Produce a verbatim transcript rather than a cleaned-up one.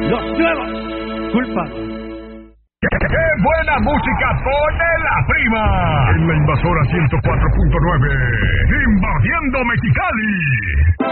Los nuevos culpables. ¡Qué buena música pone la prima! En la Invasora ciento cuatro punto nueve, invadiendo Mexicali.